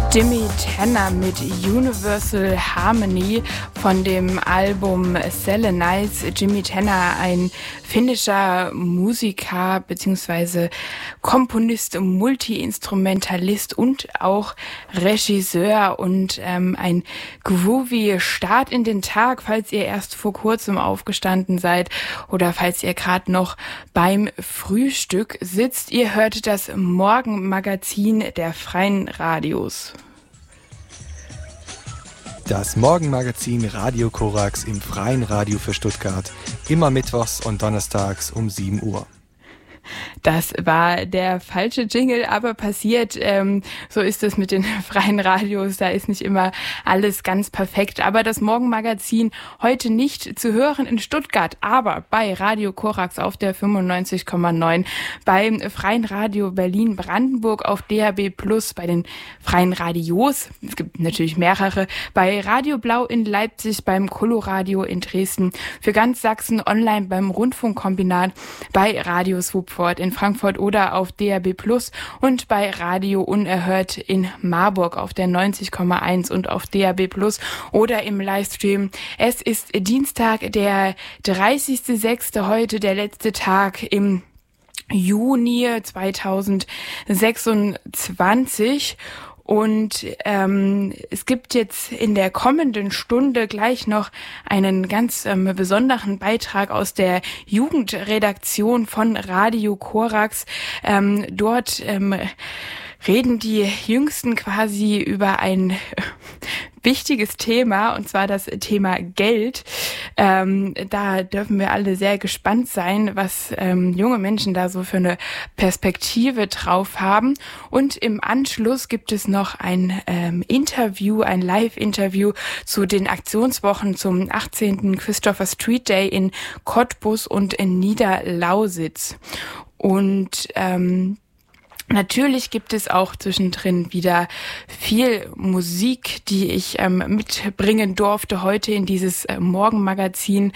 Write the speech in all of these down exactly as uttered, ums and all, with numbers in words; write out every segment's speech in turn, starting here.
Jimmy Tenner mit Universal Harmony von dem Album Selenite. Jimmy Tenner, ein finnischer Musiker bzw. Komponist, Multi-Instrumentalist und auch Regisseur und ähm, ein groovy Start in den Tag, falls ihr erst vor kurzem aufgestanden seid oder falls ihr gerade noch beim Frühstück sitzt. Ihr hört das Morgenmagazin der Freien Radios. Das Morgenmagazin Radio Korax im Freien Radio für Stuttgart. Immer mittwochs und donnerstags um sieben Uhr. Das war der falsche Jingle, aber passiert. Ähm, so ist es mit den freien Radios. Da ist nicht immer alles ganz perfekt. Aber das Morgenmagazin heute nicht zu hören in Stuttgart, aber bei Radio Korax auf der fünfundneunzig Komma neun, beim Freien Radio Berlin-Brandenburg auf D A B plus, bei den Freien Radios. Es gibt natürlich mehrere. Bei Radio Blau in Leipzig, beim Coloradio in Dresden, für ganz Sachsen online beim Rundfunkkombinat, bei Radio Swoop in Frankfurt oder auf D A B plus und bei Radio Unerhört in Marburg auf der neunzig Komma eins und auf D A B plus oder im Livestream. Es ist Dienstag, der dreißigster sechster heute, der letzte Tag im Juni zweitausendsechsundzwanzig. Und ähm, es gibt jetzt in der kommenden Stunde gleich noch einen ganz ähm, besonderen Beitrag aus der Jugendredaktion von Radio Korax. Ähm, dort ähm, reden die Jüngsten quasi über ein wichtiges Thema, und zwar das Thema Geld. Ähm, da dürfen wir alle sehr gespannt sein, was ähm, junge Menschen da so für eine Perspektive drauf haben. Und im Anschluss gibt es noch ein ähm, Interview, ein Live-Interview zu den Aktionswochen zum achtzehnten Christopher Street Day in Cottbus und in Niederlausitz. Und ähm, natürlich gibt es auch zwischendrin wieder viel Musik, die ich ähm, mitbringen durfte heute in dieses äh, Morgenmagazin.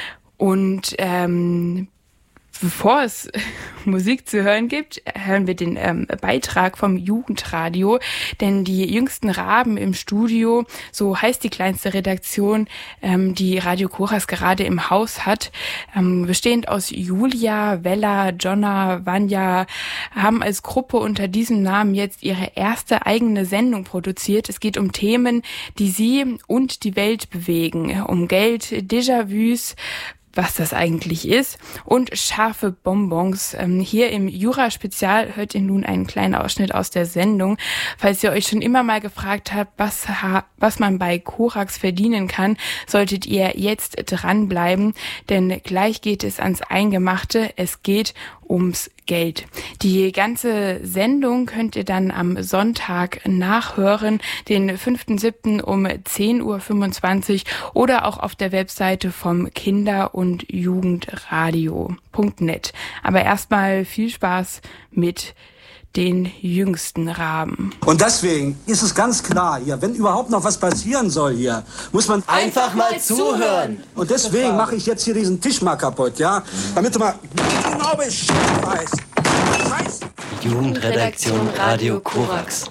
Und ähm, bevor es Musik zu hören gibt, hören wir den ähm, Beitrag vom Jugendradio, denn die jüngsten Raben im Studio, so heißt die kleinste Redaktion, ähm, die Radio Korax gerade im Haus hat, ähm, bestehend aus Julia, Vella, Jonna, Vanja, haben als Gruppe unter diesem Namen jetzt ihre erste eigene Sendung produziert. Es geht um Themen, die sie und die Welt bewegen, um Geld, Déjà-vus, was das eigentlich ist, und scharfe Bonbons. Ähm, hier im Jura-Spezial hört ihr nun einen kleinen Ausschnitt aus der Sendung. Falls ihr euch schon immer mal gefragt habt, was, ha- was man bei Korax verdienen kann, solltet ihr jetzt dranbleiben, denn gleich geht es ans Eingemachte. Es geht ums Geld. Die ganze Sendung könnt ihr dann am Sonntag nachhören, den fünften siebten um zehn Uhr fünfundzwanzig oder auch auf der Webseite vom Kinder- und Jugendradio punkt net. Aber erstmal viel Spaß mit den jüngsten Raben. Und deswegen ist es ganz klar hier, wenn überhaupt noch was passieren soll hier, muss man einfach mal zuhören. Und deswegen mache ich jetzt hier diesen Tisch mal kaputt, ja? Damit du mal genau Bescheid weißt. Scheiß. Jugendredaktion Radio Korax.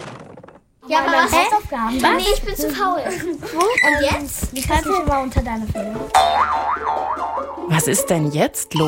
Ja, aber was? Hausaufgaben? Was? Nee, ich bin zu faul. Und jetzt? Die Katze war unter deiner Fülle. Was ist denn jetzt los?